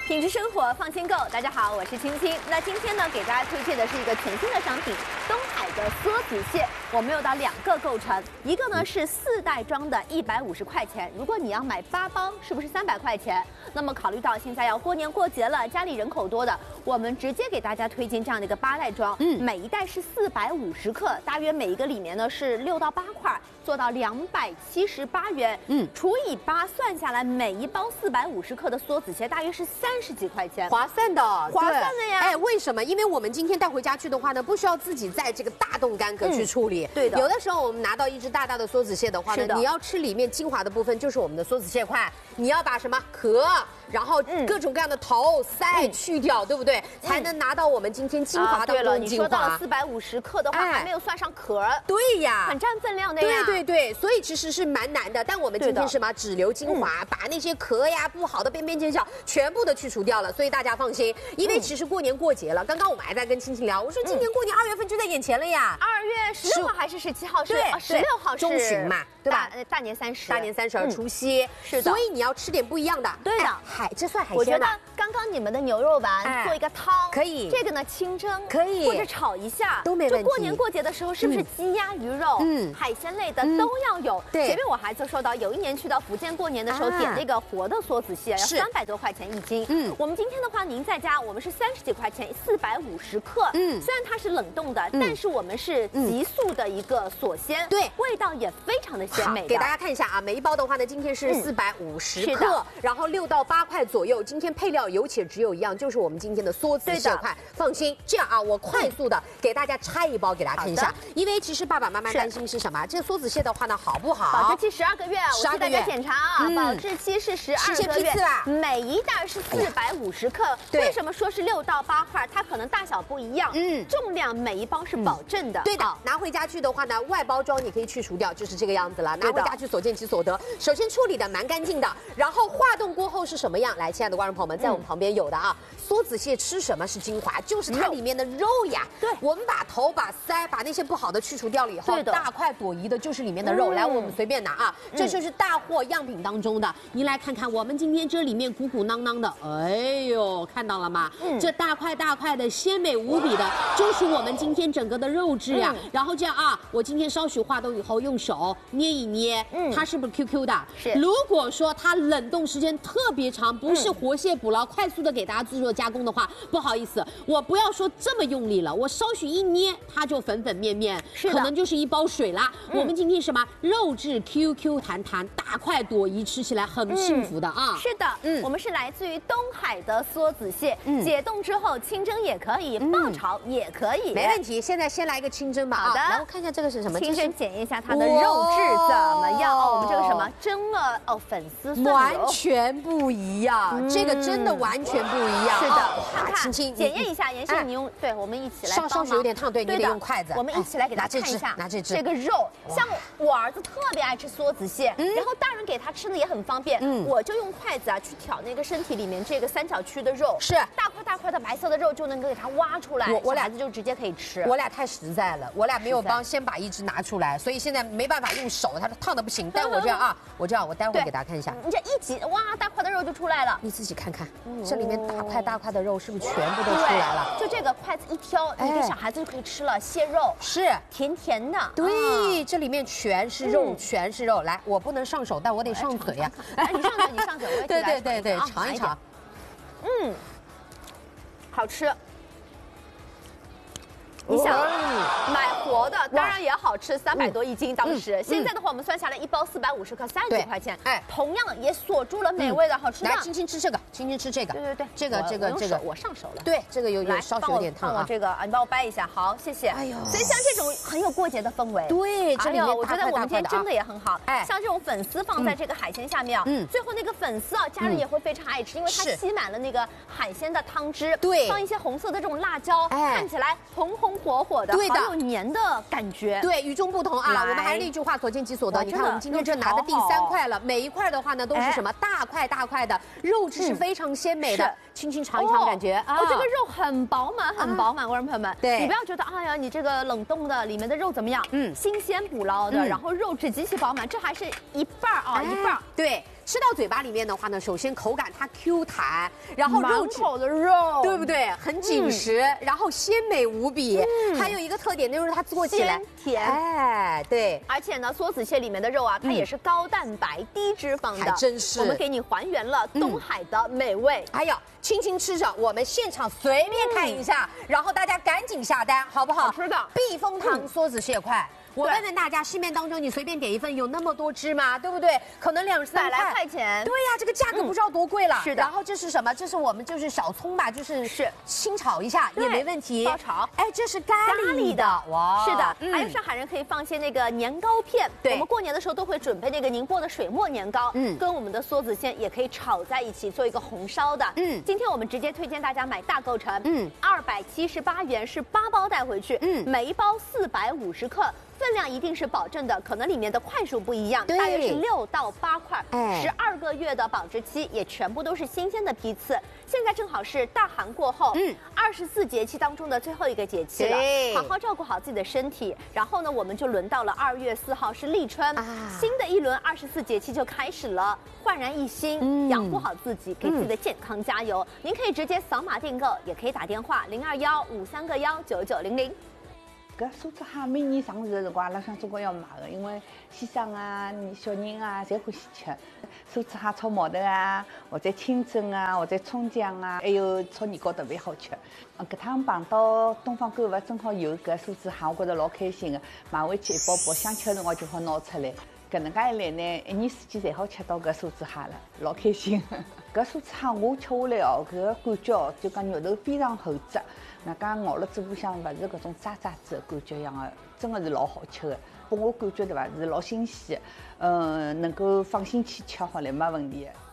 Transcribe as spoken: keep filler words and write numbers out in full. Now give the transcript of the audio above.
品质生活放心购，大家好，我是青青。那今天呢，给大家推荐的是一个全新的商品——东海的梭子蟹。我们有到两个构成，一个呢是四袋装的，一百五十块钱。如果你要买八包，是不是三百块钱？那么考虑到现在要过年过节了，家里人口多的，我们直接给大家推荐这样的一个八袋装，嗯，每一袋是四百五十克，大约每一个里面呢是六到八块，做到两百七十八元，嗯，除以八算下来，每一包四百五十克的梭子蟹大约是三。三十几块钱， 划算的， 划算的呀！ 哎，为什么？因为我们今天带回家去的话呢，不需要自己在这个大动干壳去处理。嗯、 对的， 有的时候我们拿到一只大大的梭子蟹的话呢，你要吃里面精华的部分，就是我们的梭子蟹块，你要把什么壳，然后各种各样的头、鳃去掉，对不对？才能拿到我们今天精华当中的精华。 你说到了四百五十克的话，还没有算上壳。 对呀， 很占分量的呀。 对对对，所以其实是蛮难的。但我们今天什么只留精华，把那些壳呀、不好的边边角角全部的去除掉了。所以大家放心，因为其实过年过节了，刚刚我们还在跟青青聊，我说今年过年二月份就在眼前了呀。 二月十六号还是十七号？ 对， 十六号是中旬嘛，对吧？ 大年三十， 大年三十儿除夕，是的。所以你要吃点不一样的。 对的， 海这算海鲜。 我觉得刚刚你们的牛肉丸做一个汤可以， 这个呢清蒸可以， 或者炒一下都没问题。 就过年过节的时候，是不是鸡鸭鱼肉、嗯，海鲜类的都要有？对。前面我还就说到，有一年去到福建过年的时候，点那个活的梭子蟹要三百多块钱一斤。嗯，我们今天的话，您在家我们是三十几块钱，四百五十克。嗯，虽然它是冷冻的，但是我们是急速的一个锁鲜，对，味道也非常的鲜美。 给大家看一下啊，每一包的话呢，今天是四百五十克，然后六到八块左右。今天配料有且只有一样，就是我们今天的梭子蟹块。放心，这样啊，我快速的给大家拆一包给大家看一下，因为其实爸爸妈妈担心是什么？这个梭子蟹的话呢，好不好？ 保质期十二个月，我替大家检查啊，保质期是十二个月，每一袋是四百五十克。为什么说是六到八块？它可能大小不一样，嗯，重量每一包是保证的。 对的，拿回家去的话呢，外包装你可以去除掉，就是这个样子了。拿回家去所见即所得。首先处理的蛮干净的，然后化冻过后是什么样？来，亲爱的观众朋友们，在我们旁边有的啊，梭子蟹吃什么是精华？就是它里面的肉呀。对，我们把头、把鳃、把那些不好的去除掉了以后，大块朵颐的就是里面的肉。来，我们随便拿啊，这就是大货样品当中的。您来看看，我们今天这里面鼓鼓囊囊的，哎呦，看到了吗？嗯，这大块大块的，鲜美无比的，就是我们今天整个的肉质呀。然后这样啊，我今天稍许化冻以后，用手捏一捏，嗯，它是不是 Q Q 的？是。如果说它冷冻时间特别长，不是活蟹捕捞，快速的给大家制作加工的话，不好意思，我不要说这么用力了，我稍许一捏，它就粉粉面面，可能就是一包水啦。我们今天什么肉质 Q Q 弹弹，大块朵颐，吃起来很幸福的啊。 是的，嗯，我们是来自于东海的梭子蟹，解冻之后清蒸也可以，爆炒也可以， 没问题。现在先来一个清蒸吧。好的，来我看一下这个是什么？ 清蒸检验一下它的肉质怎么样？哦，我们这个什么蒸了哦粉丝蒜油， 完全不一样，这个真的完全不一样。 是的，看看青青检验一下，妍希你用，对，我们一起来稍稍许有点烫，对，你得用筷子。 我们一起来给大家看一下， 拿这只这个肉，像我儿子特别爱吃梭子蟹，然后大人给他吃的也很方便，嗯，我就用筷子啊去挑那个身体里面这个三角区的肉，是大块大块的白色的肉就能够给它挖出来，我我俩就直接可以吃。 我俩太实在了，我俩没有帮先把一只拿出来，所以现在没办法用手，它烫的不行。但我这样啊，我这样我待会给大家看一下， 你这一挤，哇，大块的肉就出来了， 你自己看看，这里面大块大块的肉是不是全部都出来了？ 就这个筷子一挑，你给小孩子就可以吃了，蟹肉是甜甜的， 对，这里面全是肉，全是肉。来，我不能上手，但我得上嘴呀。 哎，你上嘴，你上嘴，我也对对对对，尝一尝。 嗯，好吃。你想买活的，当然也好吃，三百多一斤当时。现在的话，我们算下来一包四百五十克，三十几块钱。哎，同样也锁住了美味的好吃的。 来，青青吃这个，青青吃这个。 对对对， 这个这个这个， 我上手了。 对，这个有有稍许有点烫啊。 我这个啊，你帮我掰一下，好，谢谢。哎呦，所以像这种很有过节的氛围。 对，这里面我觉得我们今天蒸的也很好。 哎， 像这种粉丝放在这个海鲜下面啊，嗯，最后那个粉丝啊，家人也会非常爱吃，因为它吸满了那个海鲜的汤汁。对，放一些红色的这种辣椒，看起来红红火火的。对。好有黏的感觉， 对，与众不同啊！我们还是那句话，所见即所得。你看，我们今天这拿的第三块了，每一块的话呢，都是什么大块大块的，肉质是非常鲜美的。轻轻尝一尝，感觉哦，这个肉很饱满，很饱满，观众朋友们，对，你不要觉得，哎呀，你这个冷冻的里面的肉怎么样？嗯，新鲜捕捞的，然后肉质极其饱满，这还是一半啊，一半。 对。 吃到嘴巴里面的话呢，首先口感它 Q 弹，然后肉质口的肉， 对不对？很紧实，嗯、然后鲜美无比。嗯、还有一个特点就是它做起来甜， 哎，对。 而且呢，梭子蟹里面的肉啊，它也是高蛋白、嗯、低脂肪的， 还真是。 我们给你还原了东海的美味。 哎呀，轻轻吃着，我们现场随便看一下，嗯、然后大家赶紧下单，好不好？ 好吃的避风塘梭子蟹块。我问问大家，市面当中你随便点一份，有那么多只吗？对不对？可能两三百来块钱。 对呀，这个价格不知道多贵了。 是的。 然后这是什么？这是我们就是小葱吧，就是是清炒一下也没问题。 爆炒。 哎，这是咖喱的，哇！ 是的，还有上海人可以放些那个年糕片。 对。 我们过年的时候都会准备那个宁波的水磨年糕，嗯，跟我们的梭子馅也可以炒在一起，做一个红烧的。嗯。今天我们直接推荐大家买大购成，嗯，二百七十八元是八包带回去，嗯，每一包四百五十克。分量一定是保证的，可能里面的块数不一样，大约是六到八块，十二个月的保质期，也全部都是新鲜的批次。现在正好是大寒过后，嗯，二十四节气当中的最后一个节气了，好好照顾好自己的身体。然后呢，我们就轮到了二月四号是立春，啊、新的一轮二十四节气就开始了，焕然一新，嗯、养护好自己，给自己的健康加油。嗯、您可以直接扫码订购，也可以打电话零二幺五三个幺九九零零。 搿梭子蟹每年上市的辰光，阿拉想总归要买的，因为先生啊、小人啊，侪欢喜吃。梭子蟹炒毛豆啊，或者清蒸啊，或者葱姜啊，还有炒年糕特别好吃。搿趟碰到东方购物，正好有搿梭子蟹，我觉着老开心的。买回去一包包，想吃的辰光就好拿出来。搿能介一来呢，一年四季侪好吃到搿梭子蟹了，老开心。搿梭子蟹我吃下来哦，搿个感觉哦，就讲肉头非常厚质。那讲咬了嘴巴像勿是搿种渣渣子的感觉一样的，真的是老好吃的。拨我感觉对伐，是老新鲜的，嗯，能够放心去吃好了，没问题的。